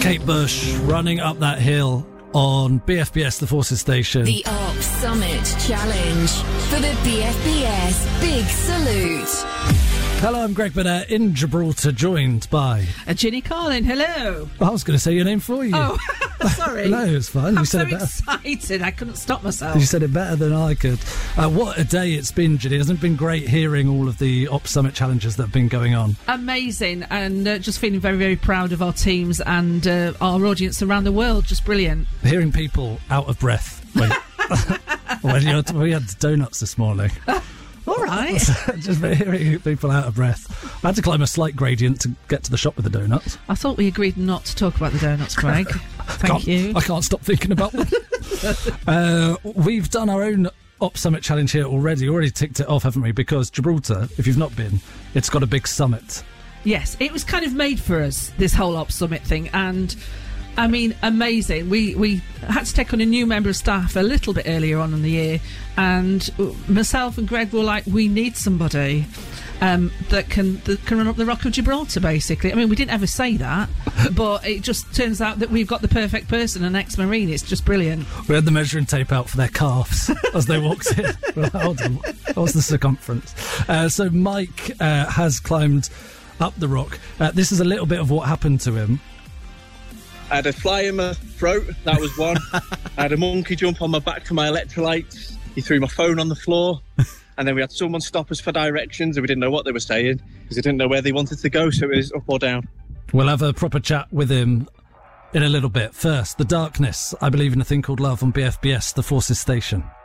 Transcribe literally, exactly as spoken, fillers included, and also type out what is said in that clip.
Kate Bush running up that hill on B F B S, the Forces Station. The Up Summit Challenge for the B F B S Big Salute. Hello, I'm Greg Burnett in Gibraltar, joined by... Uh, Ginny Carlin, hello. I was going to say your name for you. Oh, sorry. No, it's fine. I'm you said so it better. excited, I couldn't stop myself. You said it better than I could. Uh, what a day it's been, Ginny. Hasn't it been great hearing all of the Op Summit challenges that have been going on? Amazing, and uh, just feeling very, very proud of our teams and uh, our audience around the world. Just brilliant. Hearing people out of breath when, when you're, we had donuts this morning. All right. Just hearing people out of breath. I had to climb a slight gradient to get to the shop with the donuts. I thought we agreed not to talk about the donuts, Craig. Thank can't, you. I can't stop thinking about them. uh, we've done our own Op Summit challenge here already. Already ticked it off, haven't we? Because Gibraltar, if you've not been, it's got a big summit. Yes, it was kind of made for us, this whole Op Summit thing, and... I mean, amazing. We we had to take on a new member of staff a little bit earlier on in the year, and myself and Greg were like, we need somebody um, that can that can run up the Rock of Gibraltar, basically. I mean, we didn't ever say that, but it just turns out that we've got the perfect person, an ex-Marine. It's just brilliant. We had the measuring tape out for their calves as they walked in. Well, hold on, what's the circumference? Uh, so Mike uh, has climbed up the rock. Uh, this is a little bit of what happened to him. I had a fly in my throat, that was one. I had a monkey jump on my back for my electrolytes. He threw my phone on the floor. And then we had someone stop us for directions and we didn't know what they were saying because they didn't know where they wanted to go, so it was up or down. We'll have a proper chat with him in a little bit. First, The Darkness. I Believe in a Thing Called Love on B F B S, the Forces Station.